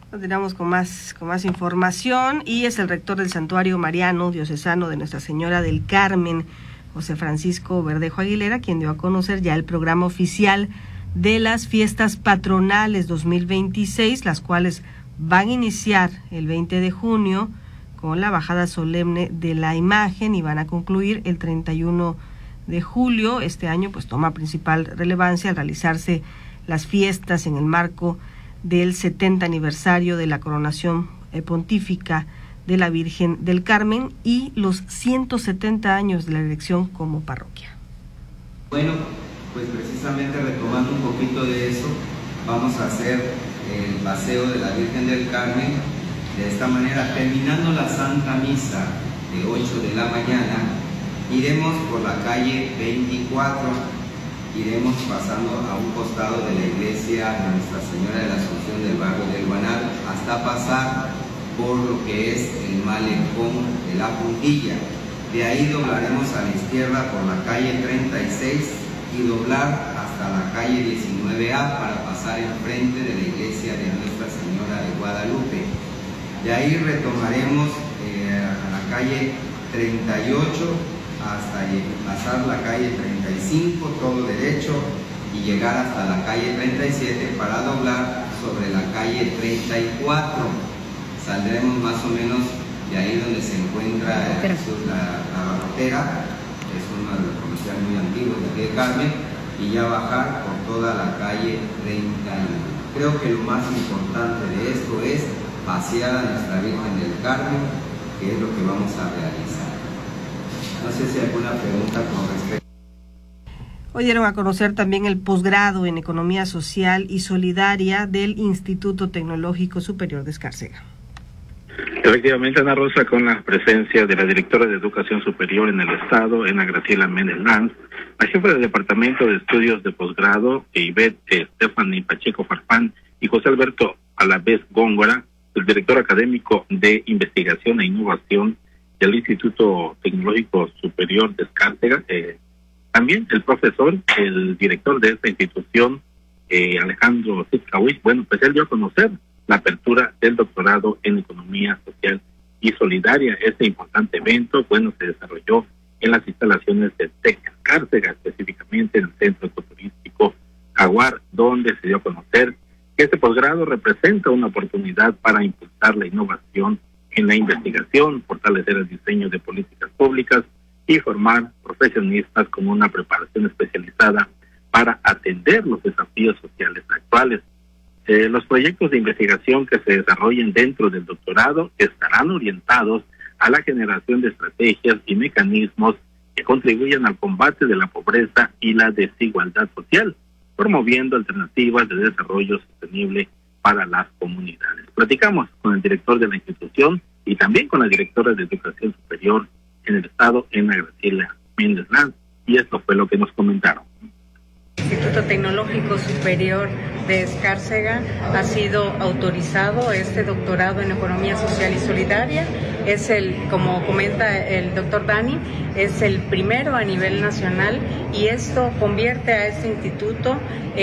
Continuamos con más información, y es el rector del Santuario Mariano Diocesano de Nuestra Señora del Carmen, José Francisco Verdejo Aguilera, quien dio a conocer ya el programa oficial de las fiestas patronales 2026, las cuales van a iniciar el 20 de junio con la bajada solemne de la imagen y van a concluir el 31 de julio. Este año pues toma principal relevancia al realizarse las fiestas en el marco del 70 aniversario de la coronación pontífica de la Virgen del Carmen y los 170 años de la elección como parroquia. Bueno, pues precisamente retomando un poquito de eso, vamos a hacer el paseo de la Virgen del Carmen de esta manera. Terminando la Santa Misa de 8 de la mañana, iremos por la calle 24, iremos pasando a un costado de la iglesia de Nuestra Señora de la Asunción del barrio del Guanal hasta pasar por lo que es el malecón de la Puntilla. De ahí doblaremos a la izquierda por la calle 36 y doblar hasta la calle 19A para pasar enfrente de la iglesia de Nuestra Señora de Guadalupe. De ahí retomaremos a la calle 38 hasta pasar la calle 35, todo derecho, y llegar hasta la calle 37 para doblar sobre la calle 34. Saldremos más o menos de ahí donde se encuentra la barrotera, es uno de los comerciales muy antiguos de aquí de Carmen, y ya bajar por toda la calle 31. Creo que lo más importante de esto es pasear a Nuestra Virgen del Carmen, que es lo que vamos a realizar. No sé si hay alguna pregunta con respecto. Hoy dieron a conocer también el posgrado en Economía Social y Solidaria del Instituto Tecnológico Superior de Escárcega. Efectivamente, Ana Rosa, con la presencia de la directora de Educación Superior en el Estado, Ana Graciela Méndez Lanz, la jefa del Departamento de Estudios de Posgrado, Ivette Stephanie Pacheco Farfán, y José Alberto Alavés Góngora, el director académico de Investigación e Innovación del Instituto Tecnológico Superior de Escárcega, también el profesor, el director de esta institución, Alejandro Sitkawich. Bueno, pues él dio a conocer la apertura del doctorado en Economía Social y Solidaria. Este importante evento, bueno, se desarrolló en las instalaciones de TEC Escárcega, específicamente en el Centro Ecoturístico Jaguar, donde se dio a conocer que este posgrado representa una oportunidad para impulsar la innovación en la investigación, fortalecer el diseño de políticas públicas y formar profesionistas con una preparación especializada para atender los desafíos sociales actuales. Los proyectos de investigación que se desarrollen dentro del doctorado estarán orientados a la generación de estrategias y mecanismos que contribuyan al combate de la pobreza y la desigualdad social, promoviendo alternativas de desarrollo sostenible para las comunidades. Platicamos con el director de la institución y también con la directora de Educación Superior en el Estado, Ana Graciela Méndez Lanz, y esto fue lo que nos comentaron. Instituto Tecnológico Superior de Escárcega ha sido autorizado este doctorado en Economía Social y Solidaria. Es como comenta el doctor Dani, es el primero a nivel nacional, y esto convierte a este instituto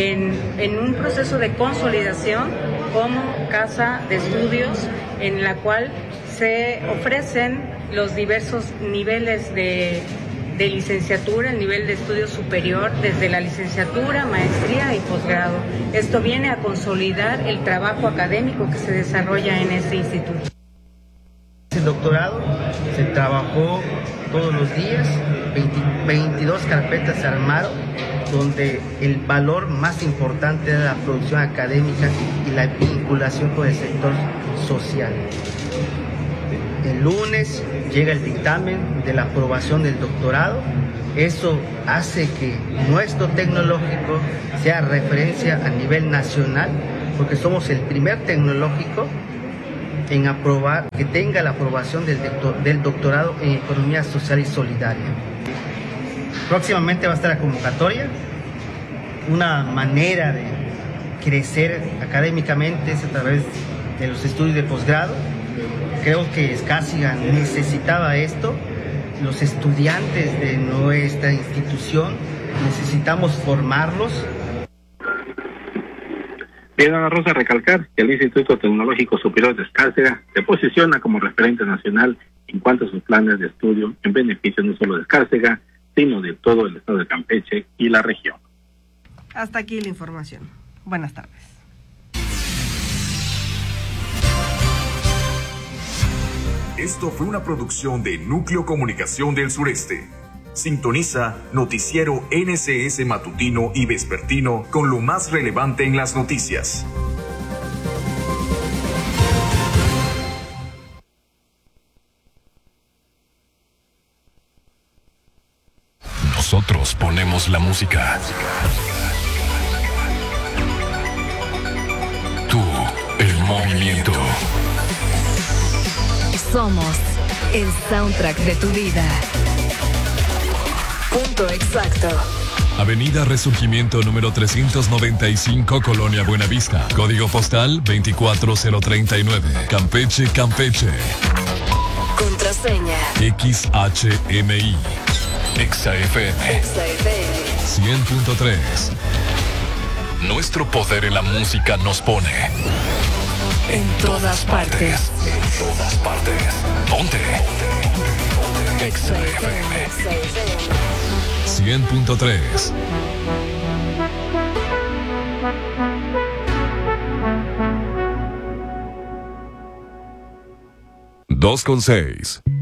en un proceso de consolidación como casa de estudios en la cual se ofrecen los diversos niveles de licenciatura, el nivel de estudio superior, desde la licenciatura, maestría y posgrado. Esto viene a consolidar el trabajo académico que se desarrolla en este instituto. El doctorado se trabajó todos los días, 22 carpetas se armaron, donde el valor más importante era la producción académica y la vinculación con el sector social. El lunes llega el dictamen de la aprobación del doctorado. Eso hace que nuestro tecnológico sea referencia a nivel nacional, porque somos el primer tecnológico en aprobar, que tenga la aprobación del doctorado en Economía Social y Solidaria. Próximamente va a estar la convocatoria. Una manera de crecer académicamente es a través de los estudios de posgrado. Creo que Escárcega necesitaba esto. Los estudiantes de nuestra institución necesitamos formarlos. Bien, Ana Rosa, recalcar que el Instituto Tecnológico Superior de Escárcega se posiciona como referente nacional en cuanto a sus planes de estudio en beneficio no solo de Escárcega, sino de todo el estado de Campeche y la región. Hasta aquí la información. Buenas tardes. Esto fue una producción de Núcleo Comunicación del Sureste. Sintoniza Noticiero NCS Matutino y Vespertino con lo más relevante en las noticias. Nosotros ponemos la música. Tú, el movimiento. Somos el soundtrack de tu vida. Punto exacto. Avenida Resurgimiento número 395, Colonia Buenavista. Código postal 24039. Campeche, Campeche. Contraseña XHMI. XFM 100.3. Nuestro poder en la música nos pone en todas partes. En todas partes. Ponte. XFM 100.3. 2:6.